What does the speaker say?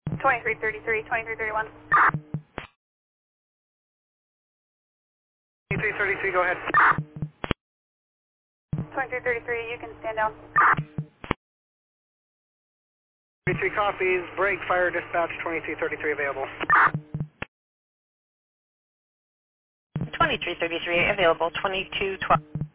2333, 2331. 2333, go ahead. 2333, you can stand down. 33 copies, break, fire, dispatch, 2333 available. 2333 available, 2212.